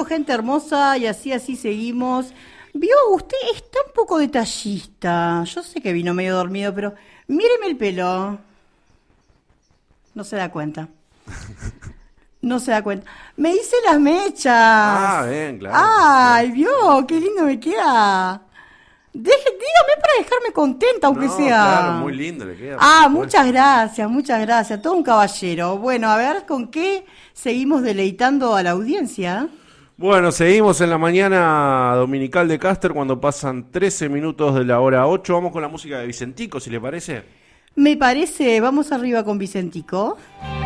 gente hermosa, y así seguimos. Vio, usted está un poco detallista. Yo sé que vino medio dormido, pero míreme el pelo. No se da cuenta. No se da cuenta. Me hice las mechas. Bien, claro. Ay, vio, qué lindo me queda. Dígame para dejarme contenta, aunque sea. Claro, muy lindo le queda. Muchas gracias. Todo un caballero. Bueno, a ver, ¿con qué seguimos deleitando a la audiencia? Bueno, seguimos en la mañana dominical de Caster cuando pasan 13 minutos de la hora 8. Vamos con la música de Vicentico, si le parece. Me parece, vamos arriba con Vicentico.